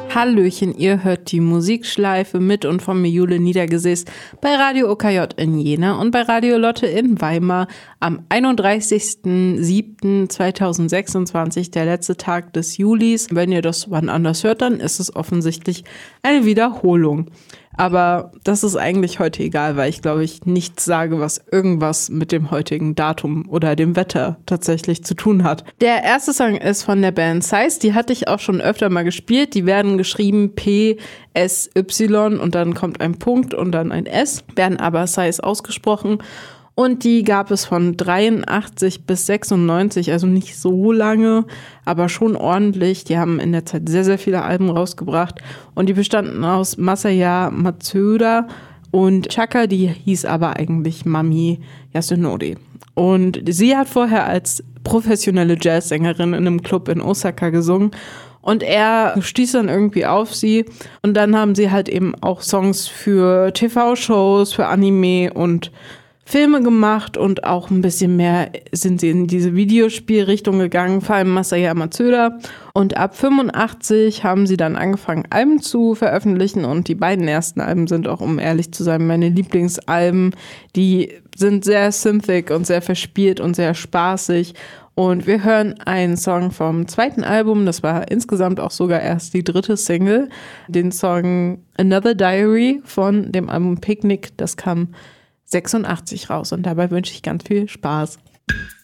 Hallöchen, ihr hört die Musikschleife mit und von mir Jule Niedergesäß bei Radio OKJ in Jena und bei Radio Lotte in Weimar am 31.07.2026, der letzte Tag des Julis. Wenn ihr das wann anders hört, dann ist es offensichtlich eine Wiederholung. Aber das ist eigentlich heute egal, weil ich glaube, ich nichts sage, was irgendwas mit dem heutigen Datum oder dem Wetter tatsächlich zu tun hat. Der erste Song ist von der Band Size, die hatte ich auch schon öfter mal gespielt. Die werden geschrieben P-S-Y und dann kommt ein Punkt und dann ein S, werden aber Size ausgesprochen. Und die gab es von 83 bis 96, also nicht so lange, aber schon ordentlich. Die haben in der Zeit sehr, sehr viele Alben rausgebracht. Und die bestanden aus Masaya Matsuda und Chaka, die hieß aber eigentlich Mami Yasunori. Und sie hat vorher als professionelle Jazzsängerin in einem Club in Osaka gesungen. Und er stieß dann irgendwie auf sie. Und dann haben sie halt eben auch Songs für TV-Shows, für Anime und Filme gemacht und auch ein bisschen mehr sind sie in diese Videospielrichtung gegangen, vor allem Masaya Matsuda. Und ab 85 haben sie dann angefangen, Alben zu veröffentlichen und die beiden ersten Alben sind auch, um ehrlich zu sein, meine Lieblingsalben. Die sind sehr synthic und sehr verspielt und sehr spaßig. Und wir hören einen Song vom zweiten Album, das war insgesamt auch sogar erst die dritte Single, den Song Another Diary von dem Album Picnic, das kam 86 raus und dabei wünsche ich ganz viel Spaß.